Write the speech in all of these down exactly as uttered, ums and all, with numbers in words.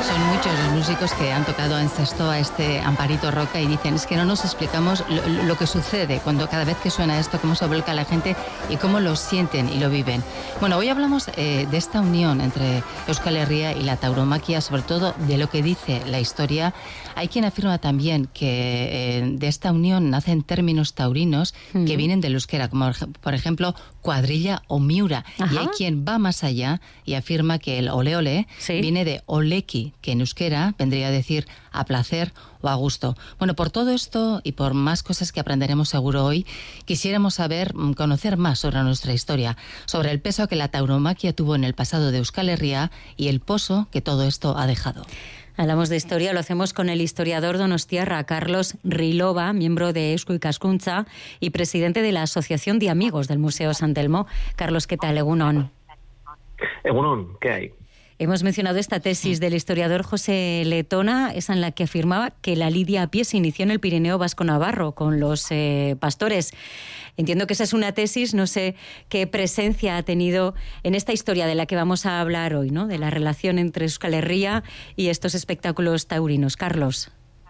Son muchos los músicos que han tocado en cesto a este Amparito Roca y dicen, es que no nos explicamos lo, lo que sucede cuando cada vez que suena esto, cómo se vuelca la gente y cómo lo sienten y lo viven. Bueno, hoy hablamos eh, de esta unión entre Euskal Herria y la tauromaquia, sobre todo de lo que dice la historia. Hay quien afirma también que eh, de esta unión nacen términos taurinos uh-huh. que vienen del euskera, como por ejemplo cuadrilla o miura. Ajá. Y hay quien va más allá y afirma que el ole ole ¿Sí? viene de oleki, que en euskera vendría a decir a placer o a gusto. Bueno, por todo esto y por más cosas que aprenderemos seguro hoy, quisiéramos saber, conocer más sobre nuestra historia, sobre el peso que la tauromaquia tuvo en el pasado de Euskal Herria y el pozo que todo esto ha dejado. Hablamos de historia, lo hacemos con el historiador donostiarra Carlos Rilova, miembro de Eusko Ikaskuntza y presidente de la Asociación de Amigos del Museo San Telmo. Carlos, ¿qué tal? Egunon. Egunon, ¿qué hay? Hemos mencionado esta tesis del historiador José Letona, esa en la que afirmaba que la lidia a pie se inició en el Pirineo Vasco-Navarro con los eh, pastores. Entiendo que esa es una tesis, no sé qué presencia ha tenido en esta historia de la que vamos a hablar hoy, ¿no? De la relación entre Euskal Herria y estos espectáculos taurinos. Carlos.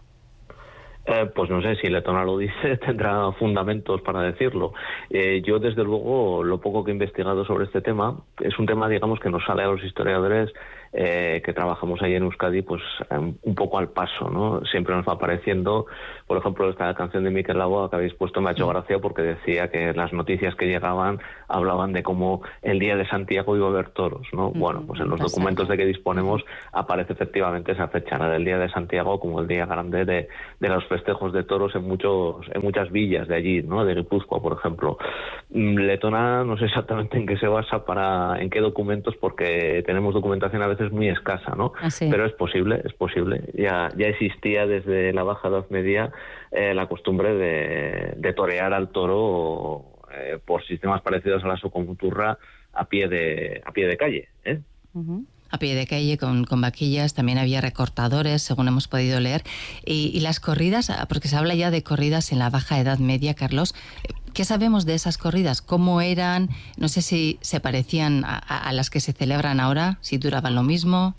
Eh, pues no sé, si Letona lo dice, tendrá fundamentos para decirlo. Eh, yo, desde luego, lo poco que he investigado sobre este tema, es un tema, digamos, que nos sale a los historiadores eh, que trabajamos ahí en Euskadi, pues um, un poco al paso, ¿no? Siempre nos va apareciendo, por ejemplo, esta canción de Mikel Laboa que habéis puesto me ha hecho gracia porque decía que las noticias que llegaban hablaban de cómo el día de Santiago iba a haber toros, ¿no? Mm-hmm. Bueno, pues en los documentos de que disponemos aparece efectivamente esa fecha, ¿no? Del día de Santiago como el día grande de, de los festejos de toros en muchos en muchas villas de allí, ¿no? De Guipúzcoa, por ejemplo. Letona no sé exactamente en qué se basa para en qué documentos, porque tenemos documentación a veces muy escasa, ¿no? ¿Ah, sí? Pero es posible, es posible. Ya ya existía desde la Baja Edad Media eh, la costumbre de, de torear al toro eh, por sistemas parecidos a la socomuturra a pie de a pie de calle, ¿eh? Uh-huh. A pie de calle, con, con vaquillas, también había recortadores, según hemos podido leer. Y, y las corridas, porque se habla ya de corridas en la Baja Edad Media, Carlos. ¿Qué sabemos de esas corridas? ¿Cómo eran? No sé si se parecían a, a las que se celebran ahora, si duraban lo mismo.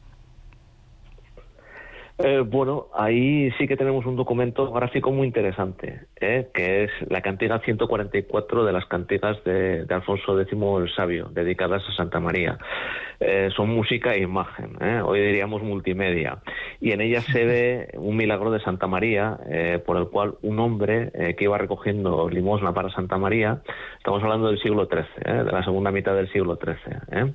Eh, bueno, ahí sí que tenemos un documento gráfico muy interesante, ¿eh? Que es la cantiga ciento cuarenta y cuatro de las cantigas de, de Alfonso décimo el Sabio, dedicadas a Santa María. Eh, son música e imagen, ¿eh? Hoy diríamos multimedia, y en ellas se ve un milagro de Santa María, eh, por el cual un hombre eh, que iba recogiendo limosna para Santa María, estamos hablando del siglo trece, ¿eh? De la segunda mitad del siglo trece, ¿eh?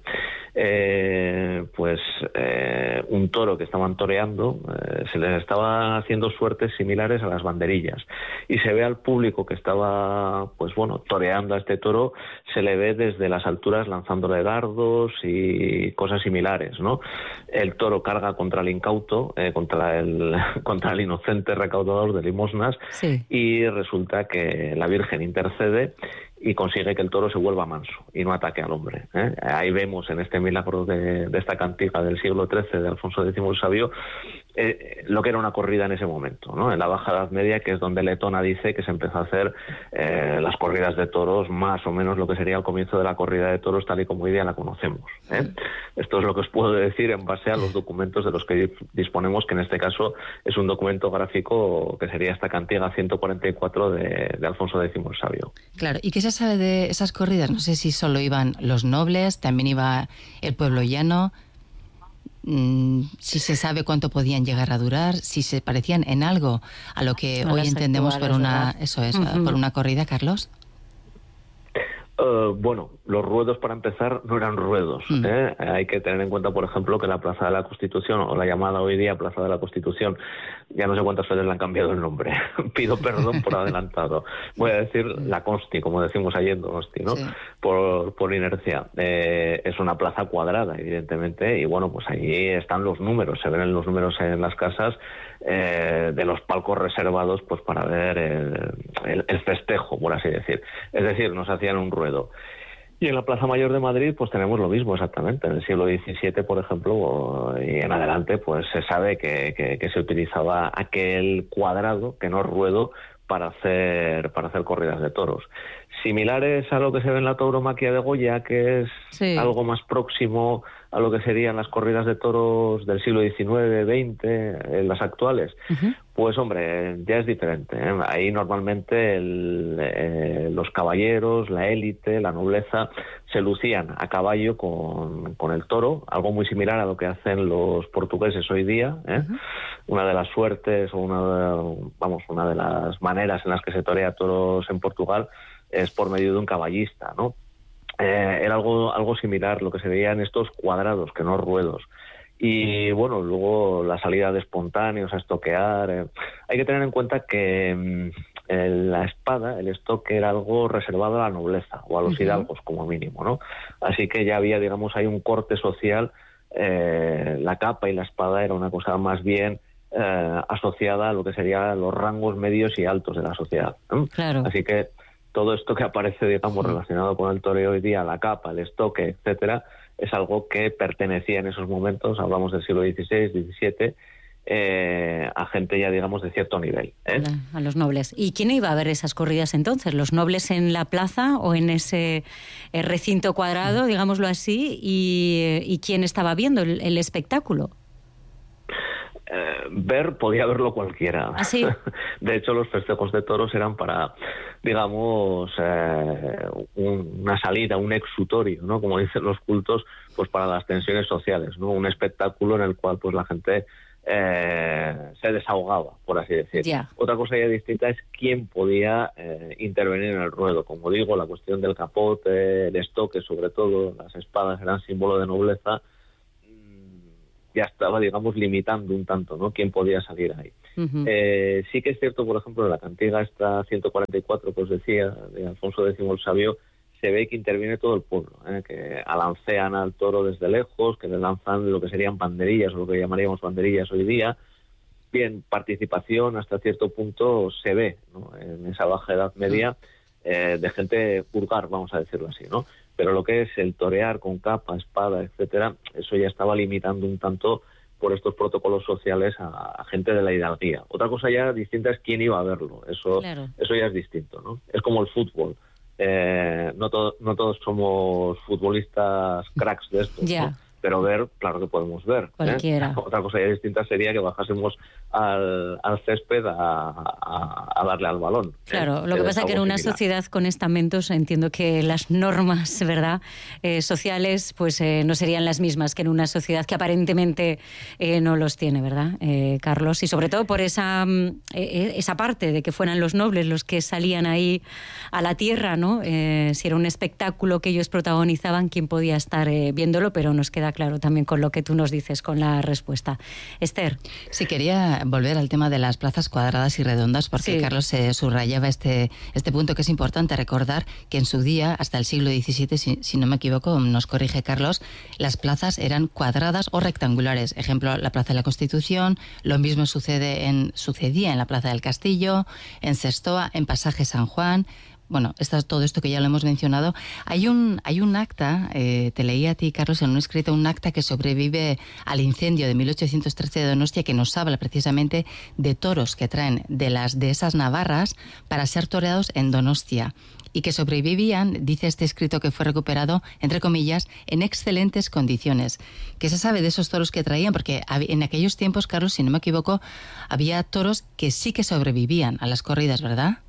Eh, pues eh, un toro que estaban toreando, eh, se les estaba haciendo suertes similares a las banderillas, y se ve al público que estaba, pues bueno, toreando a este toro, se le ve desde las alturas lanzándole dardos y cosas similares, ¿no? El toro carga contra el incauto, eh, contra el contra el inocente recaudador de limosnas, sí. Y resulta que la Virgen intercede y consigue que el toro se vuelva manso y no ataque al hombre, ¿eh? Ahí vemos en este milagro de, de esta cantiga del siglo trece de Alfonso décimo el Sabio eh, lo que era una corrida en ese momento, ¿no? En la Baja Edad Media, que es donde Letona dice que se empezó a hacer eh, las corridas de toros, más o menos lo que sería el comienzo de la corrida de toros tal y como hoy día la conocemos, ¿eh? Esto es lo que os puedo decir en base a los documentos de los que disponemos, que en este caso es un documento gráfico que sería esta cantiga ciento cuarenta y cuatro de, de Alfonso décimo el Sabio. Claro, ¿y qué se sabe de esas corridas? No sé si solo iban los nobles, también iba el pueblo llano, mm, si se sabe cuánto podían llegar a durar, si se parecían en algo a lo que no hoy entendemos por una, ¿verdad? Eso es, uh-huh. por una corrida, Carlos. Uh, bueno, los ruedos, para empezar, no eran ruedos, mm. ¿eh? Hay que tener en cuenta, por ejemplo, que la Plaza de la Constitución, o la llamada hoy día Plaza de la Constitución, ya no sé cuántas veces le han cambiado el nombre. Pido perdón por adelantado. Voy a decir la Consti, como decimos ayer en Donosti, ¿no? Sí. Por, por inercia. Eh, es una plaza cuadrada, evidentemente, y bueno, pues ahí están los números, se ven los números en las casas eh, de los palcos reservados, pues para ver el, el, el festejo, por así decir. Es decir, nos hacían un ruedo. Y en la Plaza Mayor de Madrid pues tenemos lo mismo exactamente. En el siglo diecisiete, por ejemplo, y en adelante, pues se sabe que, que, que se utilizaba aquel cuadrado, que no ruedo, para hacer para hacer corridas de toros. similares a lo que se ve en la tauromaquia de Goya, que es sí. algo más próximo a lo que serían las corridas de toros del siglo diecinueve, veinte, en las actuales, uh-huh. pues hombre, ya es diferente, ¿eh? Ahí normalmente el, eh, los caballeros, la élite, la nobleza, se lucían a caballo con, con el toro, algo muy similar a lo que hacen los portugueses hoy día, ¿eh? Uh-huh. Una de las suertes, o una de, vamos, una de las maneras en las que se torea toros en Portugal es por medio de un caballista, ¿no? Eh, era algo algo similar lo que se veía en estos cuadrados, que no ruedos. Y bueno, luego la salida de espontáneos a estoquear. Eh, hay que tener en cuenta que eh, la espada, el estoque, era algo reservado a la nobleza o a los uh-huh. hidalgos como mínimo, ¿no? Así que ya había, digamos, hay un corte social. Eh, la capa y la espada era una cosa más bien eh, asociada a lo que serían los rangos medios y altos de la sociedad, ¿no? Claro. Así que todo esto que aparece, digamos, relacionado con el toreo hoy día, la capa, el estoque, etcétera, es algo que pertenecía en esos momentos, hablamos del siglo dieciséis, diecisiete, eh, a gente ya, digamos, de cierto nivel, ¿eh? A los nobles. ¿Y quién iba a ver esas corridas entonces? ¿Los nobles en la plaza o en ese recinto cuadrado, digámoslo así? ¿Y, y quién estaba viendo el, el espectáculo? Eh, ver, podía verlo cualquiera. ¿Ah, sí? De hecho, los festejos de toros eran para, digamos, eh, un, una salida, un exutorio, ¿no? Como dicen los cultos, pues para las tensiones sociales, ¿no? Un espectáculo en el cual pues la gente eh, se desahogaba, por así decir. Yeah. Otra cosa ya distinta es quién podía eh, intervenir en el ruedo. Como digo, la cuestión del capote, el estoque, sobre todo, las espadas eran símbolo de nobleza. Ya estaba, digamos, limitando un tanto, ¿no?, quién podía salir ahí. Uh-huh. Eh, sí que es cierto, por ejemplo, en la cantiga esta ciento cuarenta y cuatro, que os decía, de Alfonso X el Sabio, se ve que interviene todo el pueblo, ¿eh? Que alancean al toro desde lejos, que le lanzan lo que serían banderillas, o lo que llamaríamos banderillas hoy día. Bien, participación hasta cierto punto se ve, ¿no?, en esa baja edad media, eh, de gente vulgar, vamos a decirlo así, ¿no? Pero lo que es el torear con capa, espada, etcétera, eso ya estaba limitando un tanto por estos protocolos sociales a, a gente de la hidalguía. Otra cosa ya distinta es quién iba a verlo. Eso, claro. Eso ya es distinto, ¿no? Es como el fútbol. Eh, no, to- no todos somos futbolistas cracks de esto, yeah. ¿no? Pero ver, claro que podemos ver. Cualquiera. ¿eh? Otra cosa ya distinta sería que bajásemos al, al césped a, a, a darle al balón. Claro, ¿eh? lo que, que pasa es que en una similar. sociedad con estamentos entiendo que las normas, ¿verdad?, eh, sociales, pues eh, no serían las mismas que en una sociedad que aparentemente eh, no los tiene, ¿verdad, eh, Carlos? Y sobre todo por esa, eh, esa parte de que fueran los nobles los que salían ahí a la tierra, ¿no? Eh, si era un espectáculo que ellos protagonizaban, ¿quién podía estar eh, viéndolo? Pero nos queda claro también con lo que tú nos dices, con la respuesta. Esther. Sí, quería volver al tema de las plazas cuadradas y redondas, porque sí. Carlos se eh, subrayaba este, este punto, que es importante recordar que en su día, hasta el siglo diecisiete, si, si no me equivoco, nos corrige Carlos, las plazas eran cuadradas o rectangulares. Ejemplo, la Plaza de la Constitución, lo mismo sucede en, sucedía en la Plaza del Castillo, en Sestoa, en Pasaje San Juan. Bueno, esto, todo esto que ya lo hemos mencionado. Hay un, hay un acta, eh, te leí a ti, Carlos, en un escrito, un acta que sobrevive al incendio de mil ochocientos trece de Donostia, que nos habla precisamente de toros que traen de las dehesas navarras para ser toreados en Donostia, y que sobrevivían, dice este escrito que fue recuperado, entre comillas, en excelentes condiciones. ¿Qué se sabe de esos toros que traían? Porque en aquellos tiempos, Carlos, si no me equivoco, había toros que sí que sobrevivían a las corridas, ¿verdad?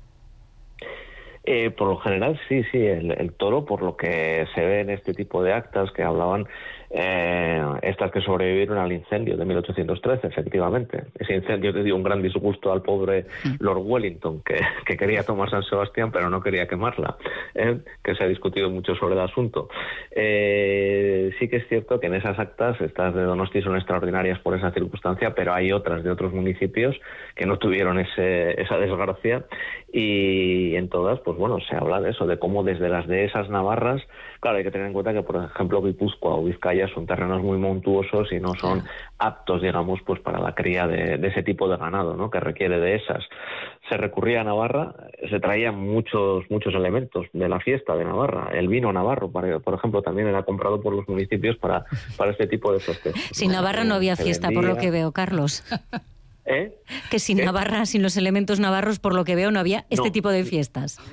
Eh, por lo general, sí, sí, el, el toro, por lo que se ve en este tipo de actas que hablaban, eh, estas que sobrevivieron al incendio de mil ochocientos trece, efectivamente. Ese incendio que dio un gran disgusto al pobre Lord Wellington, que, que quería tomar San Sebastián, pero no quería quemarla, ¿eh? Que se ha discutido mucho sobre el asunto. Eh, sí que es cierto que en esas actas, estas de Donosti son extraordinarias por esa circunstancia, pero hay otras de otros municipios que no tuvieron ese, esa desgracia, y en todas, pues bueno, se habla de eso, de cómo desde las dehesas navarras, claro, hay que tener en cuenta que, por ejemplo, Guipúzcoa o Vizcaya son terrenos muy montuosos y no son aptos, digamos, pues para la cría de, de ese tipo de ganado, ¿no?, que requiere dehesas. Se recurría a Navarra, se traían muchos muchos elementos de la fiesta de Navarra. El vino navarro, por ejemplo, también era comprado por los municipios para, para este tipo de festejos. Sin Navarra no había fiesta, por lo que veo, Carlos. ¿Eh? Que sin ¿Eh? Navarra, sin los elementos navarros, por lo que veo, no había este no. tipo de fiestas.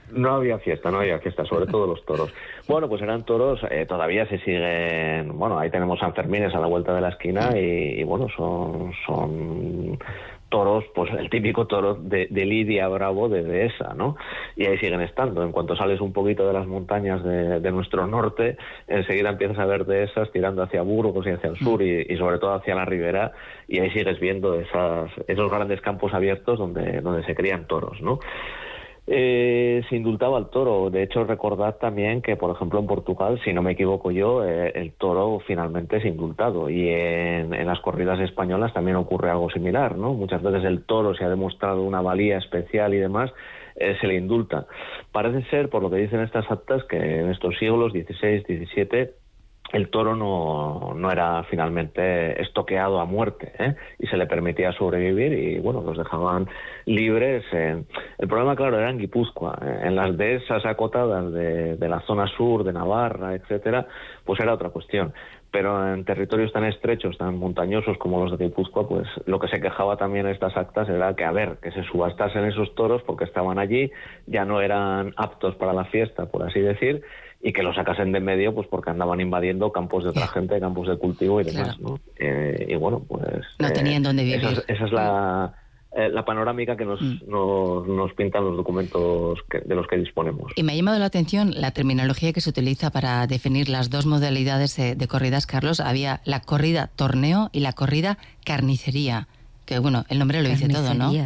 No había fiesta, no había fiesta, sobre todo los toros. Bueno, pues eran toros, eh, todavía se siguen, bueno, ahí tenemos San Fermines a la vuelta de la esquina y, y bueno, son, son toros, pues el típico toro de, de Lidia Bravo de Dehesa, ¿no? Y ahí siguen estando. En cuanto sales un poquito de las montañas de, de nuestro norte, enseguida empiezas a ver dehesas tirando hacia Burgos y hacia el sur y, y sobre todo hacia la ribera, y ahí sigues viendo esas, esos grandes campos abiertos donde, donde se crían toros, ¿no? Eh, se indultaba al toro. De hecho, recordad también que, por ejemplo, en Portugal, si no me equivoco yo, eh, el toro finalmente es indultado, y en, en las corridas españolas también ocurre algo similar, ¿no? Muchas veces el toro, se ha demostrado una valía especial y demás, eh, se le indulta. Parece ser, por lo que dicen estas actas, que en estos siglos dieciséis, diecisiete el toro no, no era finalmente estoqueado a muerte, ¿eh? Y se le permitía sobrevivir y, bueno, los dejaban libres. En... El problema, claro, era en Guipúzcoa. En las dehesas acotadas de, de la zona sur, de Navarra, etcétera, pues era otra cuestión. Pero en territorios tan estrechos, tan montañosos como los de Guipúzcoa, pues lo que se quejaba también en estas actas era que, a ver, que se subastasen esos toros porque estaban allí, ya no eran aptos para la fiesta, por así decir, y que los sacasen de medio pues porque andaban invadiendo campos de otra gente, campos de cultivo y demás, claro, ¿no? Eh, y bueno, pues... No tenían eh, dónde vivir. Esa es, esa es la... Eh, la panorámica que nos, mm. nos, nos pintan los documentos que, de los que disponemos. Y me ha llamado la atención la terminología que se utiliza para definir las dos modalidades de, de corridas, Carlos. Había la corrida torneo y la corrida carnicería, que bueno, el nombre lo dice todo, ¿no?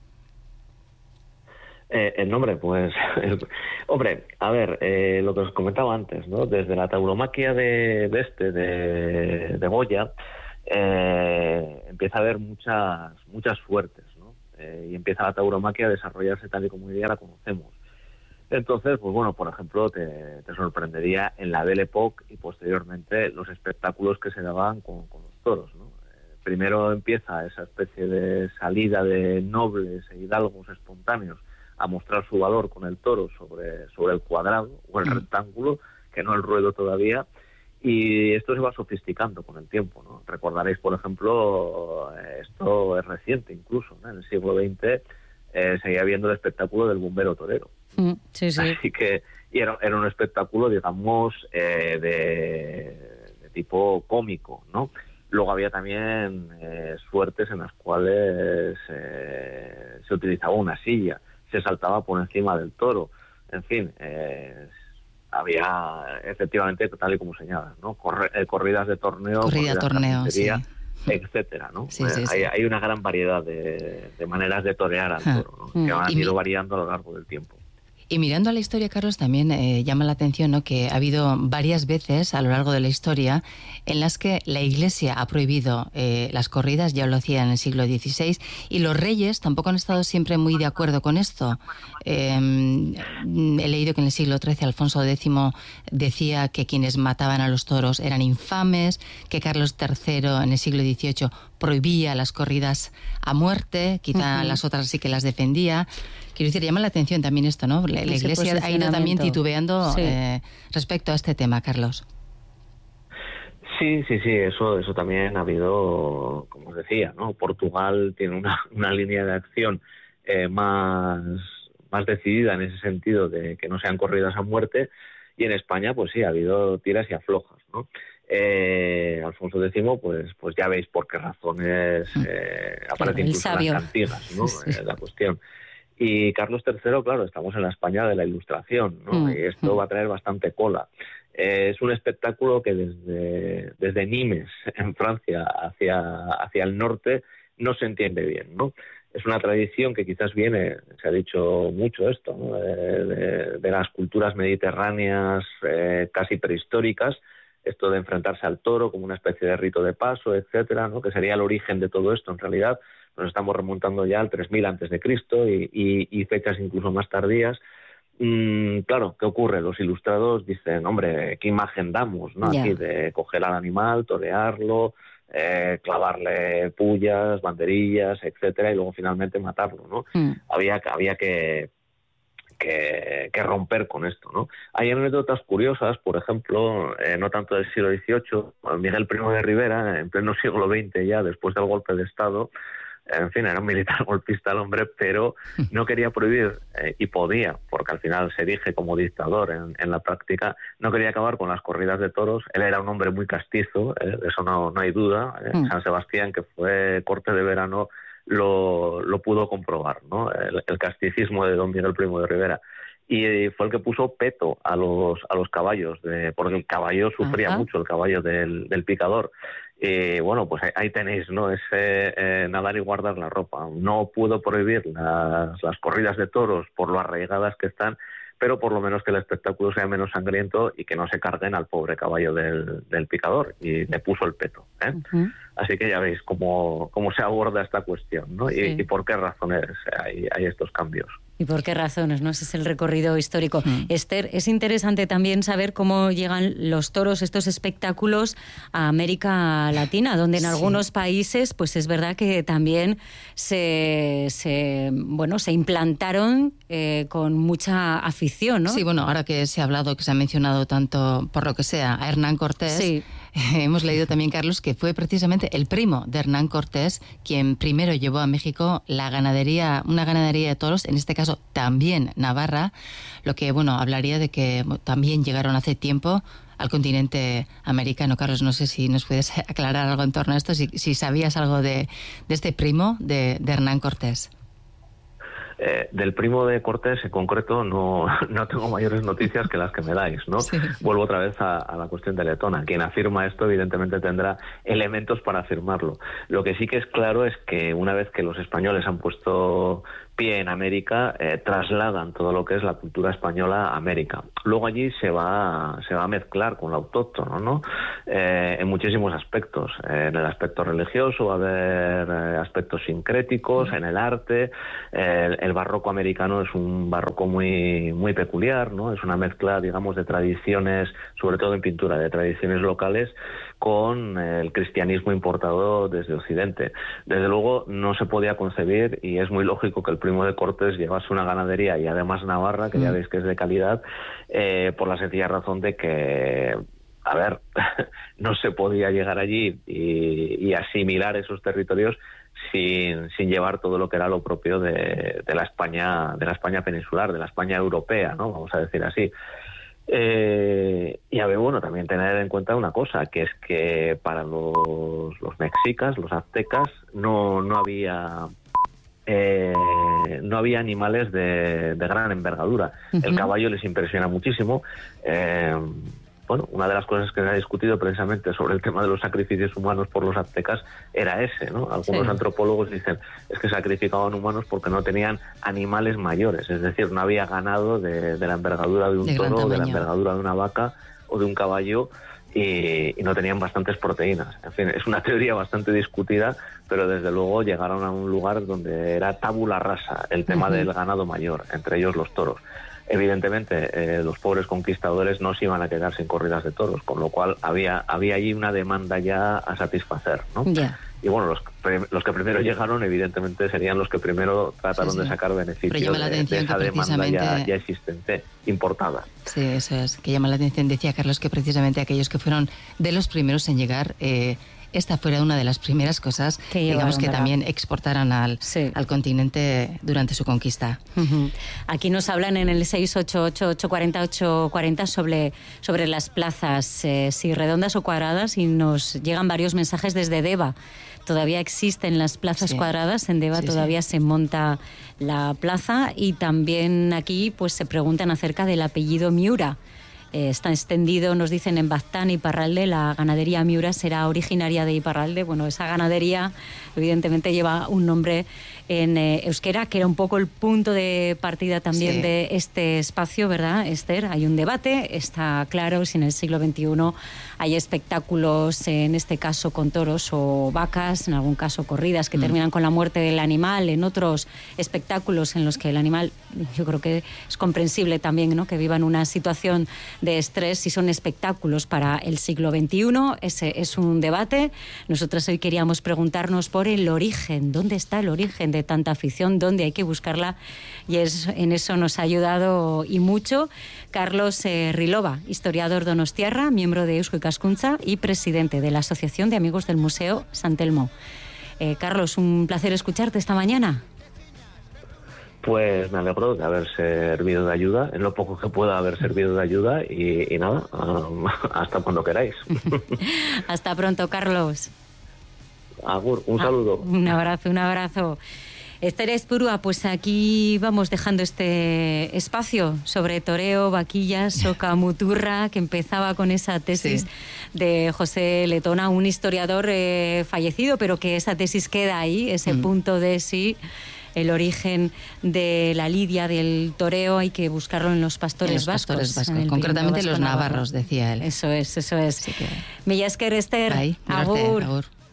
Eh, el nombre, pues... El, hombre, a ver, eh, lo que os comentaba antes, ¿no? Desde la tauromaquia de, de este, de, de Goya, eh, empieza a haber muchas, muchas suertes, Eh, y empieza la tauromaquia a desarrollarse tal y como hoy día la conocemos. Entonces, pues bueno, por ejemplo, te, te sorprendería en la Belle Époque y posteriormente los espectáculos que se daban con, con los toros, ¿no? Eh, primero empieza esa especie de salida de nobles e hidalgos espontáneos a mostrar su valor con el toro sobre, sobre el cuadrado o el rectángulo, que no el ruedo todavía. Y esto se va sofisticando con el tiempo, ¿no? Recordaréis, por ejemplo, esto es reciente incluso, ¿no? En el siglo veinte eh, seguía habiendo el espectáculo del bombero torero. Mm, sí, sí. Así que y era, era un espectáculo, digamos, eh, de, de tipo cómico, ¿no? Luego había también eh, suertes en las cuales eh, se utilizaba una silla, se saltaba por encima del toro, en fin... Eh, había efectivamente, tal y como señalas, ¿no? Corre, eh, corridas de torneo, corrida torneo, sí, etcétera, ¿no? Sí, sí, eh, sí. Hay, hay una gran variedad de, de maneras de torear al toro, ¿no? Que han ido mi... variando a lo largo del tiempo. Y mirando a la historia, Carlos, también eh, llama la atención, ¿no?, que ha habido varias veces a lo largo de la historia en las que la Iglesia ha prohibido eh, las corridas, ya lo hacía en el siglo dieciséis, y los reyes tampoco han estado siempre muy de acuerdo con esto. Eh, he leído que en el siglo trece Alfonso X decía que quienes mataban a los toros eran infames, que Carlos tercero en el siglo dieciocho prohibía las corridas a muerte, quizá uh-huh. las otras sí que las defendía. Quiero decir, llama la atención también esto, ¿no? La, la Iglesia ha ido también titubeando sí. eh, respecto a este tema, Carlos. Sí, sí, sí, eso eso también ha habido, como os decía, ¿no? Portugal tiene una, una línea de acción eh, más, más decidida en ese sentido de que no sean corridas a muerte, y en España, pues sí, ha habido tiras y aflojas, ¿no? Eh, Alfonso X, pues pues ya veis por qué razones eh, aparece incluso en las cantigas, ¿no? Sí. Eh, la cuestión. Y Carlos tercero, claro, estamos en la España de la Ilustración, ¿no? Mm. Y esto va a traer bastante cola. Eh, es un espectáculo que desde, desde Nimes, en Francia, hacia, hacia el norte, no se entiende bien, ¿no? Es una tradición que quizás viene, se ha dicho mucho esto, ¿no? de, de, de las culturas mediterráneas eh, casi prehistóricas, esto de enfrentarse al toro como una especie de rito de paso, etcétera, ¿no? Que sería el origen de todo esto en realidad. Nos estamos remontando ya al tres mil antes de Cristo y, y, y fechas incluso más tardías. Mm, claro, ¿qué ocurre? Los ilustrados dicen, hombre, ¿qué imagen damos, ¿no? Yeah. Aquí de coger al animal, torearlo, eh, clavarle pullas, banderillas, etcétera, y luego finalmente matarlo, ¿no? Mm. Había, había que, que, que romper con esto, ¿no? Hay anécdotas curiosas, por ejemplo, eh, no tanto del siglo dieciocho, Miguel I de Rivera, en pleno siglo veinte ya, después del golpe de Estado, en fin, era un militar golpista el hombre, pero no quería prohibir, eh, y podía, porque al final se erige como dictador en, en la práctica, no quería acabar con las corridas de toros. Él era un hombre muy castizo, eh, de eso no, no hay duda. Eh. Mm. San Sebastián, que fue corte de verano, lo, lo pudo comprobar, ¿no? El, el casticismo de don Miguel Primo de Rivera. Y fue el que puso peto a los a los caballos, de, porque el caballo sufría Ajá. mucho, el caballo del, del picador. Y bueno, pues ahí, ahí tenéis, ¿no? Ese eh, nadar y guardar la ropa. No pudo prohibir las, las corridas de toros por lo arraigadas que están, pero por lo menos que el espectáculo sea menos sangriento y que no se carguen al pobre caballo del, del picador. Y le puso el peto, ¿eh? Uh-huh. Así que ya veis cómo, cómo se aborda esta cuestión, ¿no? Sí. Y, y por qué razones hay, hay estos cambios. ¿Y por qué razones? ¿No? Ese es el recorrido histórico. Mm. Esther, es interesante también saber cómo llegan los toros, estos espectáculos, a América Latina, donde en sí. algunos países, pues es verdad que también se, se bueno, se implantaron eh, con mucha afición, ¿no? Sí, bueno, ahora que se ha hablado, que se ha mencionado tanto, por lo que sea, a Hernán Cortés, sí. eh, hemos leído también, Carlos, que fue precisamente el primo de Hernán Cortés quien primero llevó a México la ganadería, una ganadería de toros, en este caso también Navarra, lo que bueno hablaría de que también llegaron hace tiempo al continente americano. Carlos, no sé si nos puedes aclarar algo en torno a esto, si, si sabías algo de, de este primo de, de Hernán Cortés. Eh, del primo de Cortés en concreto no, no tengo mayores noticias que las que me dais, ¿no? Sí. Vuelvo otra vez a, a la cuestión de Letona. Quien afirma esto evidentemente tendrá elementos para afirmarlo. Lo que sí que es claro es que una vez que los españoles han puesto pie en América, eh, trasladan todo lo que es la cultura española a América. Luego allí se va se va a mezclar con lo autóctono, ¿no? Eh, en muchísimos aspectos. Eh, en el aspecto religioso va a haber eh, aspectos sincréticos, en el arte. Eh, el, el barroco americano es un barroco muy muy peculiar, ¿no? Es una mezcla, digamos, de tradiciones, sobre todo en pintura, de tradiciones locales con el cristianismo importado desde Occidente. Desde luego no se podía concebir, y es muy lógico que el primo de Cortés llevase una ganadería, y además Navarra, que mm. ya veis que es de calidad, eh, por la sencilla razón de que, a ver, no se podía llegar allí y, y asimilar esos territorios sin, sin llevar todo lo que era lo propio de, de la España, de la España peninsular, de la España europea, ¿no? Vamos a decir así. Eh, y a ver, bueno, también tener en cuenta una cosa, que es que para los, los mexicas, los aztecas, no, no había eh, no había animales de, de gran envergadura. Uh-huh. El caballo les impresiona muchísimo. Eh, bueno, una de las cosas que se ha discutido precisamente sobre el tema de los sacrificios humanos por los aztecas era ese, ¿no? Algunos sí. antropólogos dicen, es que sacrificaban humanos porque no tenían animales mayores, es decir, no había ganado de, de la envergadura de un de toro, de la envergadura de una vaca o de un caballo, y, y no tenían bastantes proteínas. En fin, es una teoría bastante discutida, pero desde luego llegaron a un lugar donde era tabula rasa el tema uh-huh. del ganado mayor, entre ellos los toros. Evidentemente, eh, los pobres conquistadores no se iban a quedar sin corridas de toros, con lo cual había había allí una demanda ya a satisfacer, ¿no? Yeah. Y bueno, los, los que primero llegaron, evidentemente, serían los que primero trataron sí, sí. de sacar beneficio de, de esa demanda ya, ya existente, importada. Sí, eso es, que llama la atención. Decía Carlos que precisamente aquellos que fueron de los primeros en llegar... Eh, esta fuera una de las primeras cosas, que digamos, llevaron, que ¿verdad? También exportaran al, sí. al continente durante su conquista. Uh-huh. Aquí nos hablan en el seis ocho ocho, ocho cuatro cero, ocho cuatro cero sobre, sobre las plazas, eh, si redondas o cuadradas, y nos llegan varios mensajes desde Deva. Todavía existen las plazas sí. cuadradas, en Deva sí, todavía sí. se monta la plaza, y también aquí pues se preguntan acerca del apellido Miura. Eh, está extendido, nos dicen, en Baztán y Iparralde. La ganadería Miura será originaria de Iparralde. Bueno, esa ganadería evidentemente lleva un nombre en eh, euskera, que era un poco el punto de partida también sí. de este espacio, ¿verdad, Esther? Hay un debate, está claro, si en el siglo veintiuno hay espectáculos, en este caso con toros o vacas, en algún caso corridas que mm. terminan con la muerte del animal, en otros espectáculos en los que el animal, yo creo que es comprensible también, ¿no?, que vivan una situación de estrés, si son espectáculos para el siglo veintiuno. Ese es un debate. Nosotros hoy queríamos preguntarnos por el origen, ¿dónde está el origen de tanta afición? ¿Dónde hay que buscarla? Y es, en eso nos ha ayudado y mucho Carlos eh, Rilova, historiador donostiarra, miembro de Eusko Ikaskuntza y presidente de la Asociación de Amigos del Museo San Telmo. Eh, Carlos, un placer escucharte esta mañana. Pues me alegro de haber servido de ayuda, en lo poco que pueda haber servido de ayuda, y, y nada, um, hasta cuando queráis. Hasta pronto, Carlos. Agur, un saludo. Ah, un abrazo, un abrazo. Esther Espurua, pues aquí vamos dejando este espacio sobre toreo, vaquillas, soca, muturra, que empezaba con esa tesis sí. de José Letona, un historiador eh, fallecido, pero que esa tesis queda ahí, ese mm. punto de sí. El origen de la lidia, del toreo, hay que buscarlo en los pastores en los vascos. Pastores vascos. Concretamente los navarros, decía él. Eso es, eso es. Sí que... Mila esker, Esther. Bai, agur. agur.